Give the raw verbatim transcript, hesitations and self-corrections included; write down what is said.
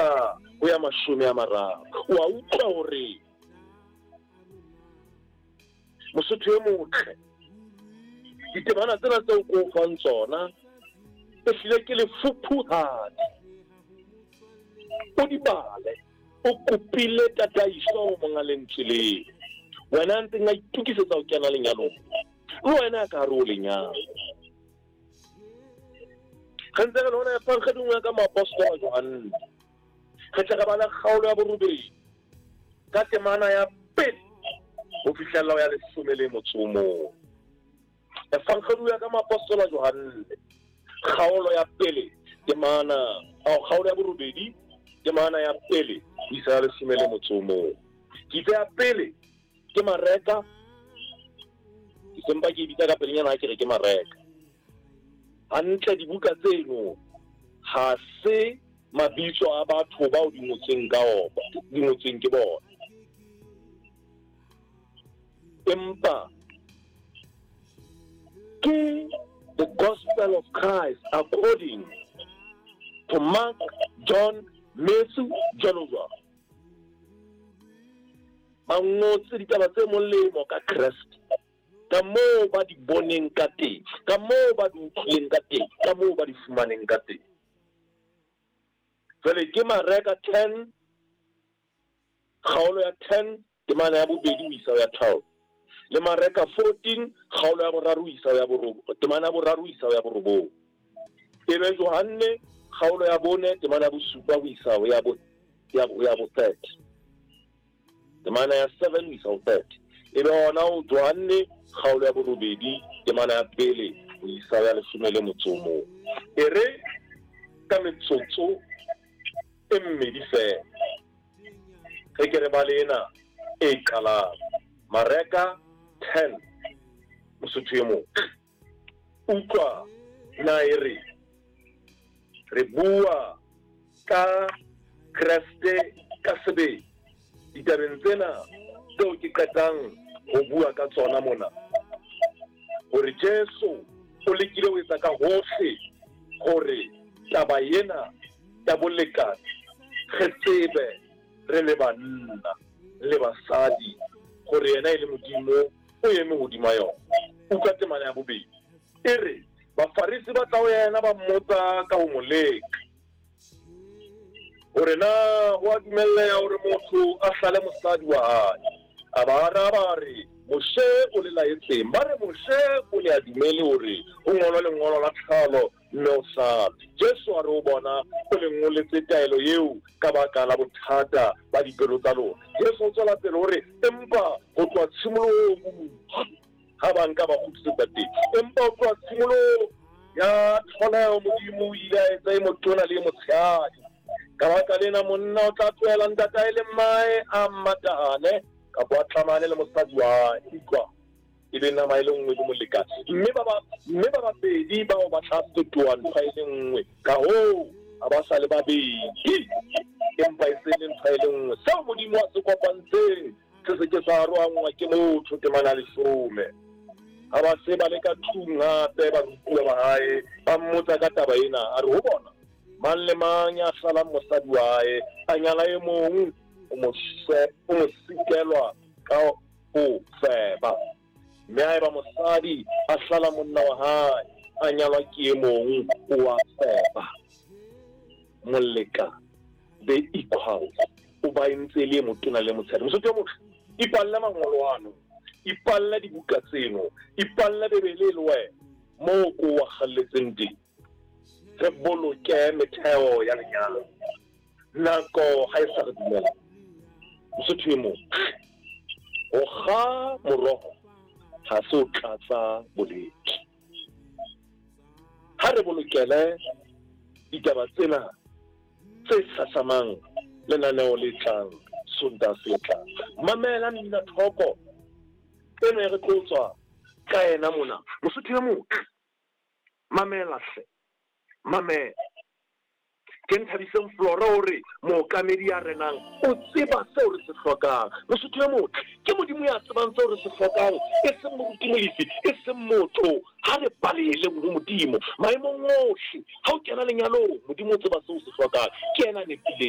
ya o ya mashome a mararo wa utlwa hore Mosotho e motle ditemana tsena tseo ko fang tsona e hlile ke le fuphuhadi o di bale o kopile tataiso monga lentsweleng wena ntse nga itukisetsa ho kena lenyalong le wena ka re o lenyalo kantse re lona ya pankgadung ka maapostola Johanne re tla ka bala kgaolo ya borobedi ka temana ya pele ho fihlella ho ya lesome le motsomo ya pankgadung ka maapostola Johanne kgaolo ya pele temana au kgaolo ya borobedi temana ya pele isa lesome le motsomo kitse ya pele ke mareka ke mpa ke bitsa ka pelenyana ke re ke mareka hantle dibuka tseno ha se mabitso a batho ba o di ngotseng ka oba di ngotseng ke bona empa ke the gospel of Christ according to Mark, John, Matthew, Jolowa mangotse ditaba tse molemo ka Christ ka moo ba di boneng ka teng ka moo ba di utlwileng ka teng ka moo ba di fumaneng ka teng jwale ke mareka ten kgaolo ya ten temana ya bobedi o isa ya twelve le mareka fourteen kgaolo ya boraro o isa ya borobo temana ya boraro o isa ya borobo ebe Johanne kgaolo ya bone temana ya bosupa o isa ya bo ya bo ya bo thirty temana ya seven o isa o thirty ebe ona o Johanne kgaolo ya borobedi temana ya pele o isa ya lesome le motsomo ere ka metsotso e mmedi fela ge ke re balena e qala mareka ten Mosotho e motle utlwa na ere re bua ka Kriste ka sebe ditabeng tsena tseo ke qetang ho bua ka tsona mona hore Jesu o lekile ho etsa ka hohle hore taba ena ya bolekane re tsebe re le banna le basadi hore yena e le modimo o eme hodima yona utlwa temana ya bobedi ere bafarisi ba tla ho yena ba mmotsa ka ho moleka hore na ho a dumelleha hore motho a hlale mosadi wa hae a ba araba re Moshe o le laetseng ba re Moshe o le a dumele hore o ngolwa lengolo la tlhalo mme o hlale Jesu a re o bona o le ngoletse taelo eo ka baka la bothata ba dipelo tsa lona Jesu o tswela pele hore empa ho tloha tshimologong ha ba nka ba kgutlisetsa teng empa ho tloha tshimologong ya tlholeho modimo o ile a etsa e motona le e motshehadi ka baka lena monna o tla tlohela ntatae le mmae a mmatane ka bo a tlamane le mosadi wa hae ikwa e be nama e le nngwe le molekane mme ba ba mme ba babedi bao ba tla fetoha ntho e le nngwe ka hoo a ba sa le babedi empa e se le ntho e le nngwe seo modimo a se kopantseng se se ke sa arohangwa ke motho temana lesome ha ba se ba le ka tlung hape ba rutuwa ba hae ba mmotsa ka taba ena a re ho bona mang le mang ya salang mosadi wa hae a nyala e mong o mo sikelwa ka ho feba mme haeba mosadi a hlala monna wa hae a nyalwa ke e mong o wa feba moleka be equal o ba ntse le motona le motshedi Mosotho mo ipalla mangolo ano ipalla dibuka tseno ipalla bebele le wena mo ko wa khalletseng teng re boloke metheo ya lenyalo nako ha e sa re dumela Mosotho mo o ga moroho ha se o tlatsa boleki ha re bolokele ditaba tsena tse hlasamang lenaneo le tlang sonta se tlang mamela mmina thoko ene re tlotswa ka ena mona Mosotho mo mamela hle mamela ke nthabiseng Flora hore mookamedi ya renang o tseba seo re se hlokang Mosotho mo ke modimo ya tsebang seo re se hlokang e se moruti molefi e se motho ha re palele mo modimo maemong ohle ha o kena lenyalong modimo o tseba seo se hlokang ke ena nepile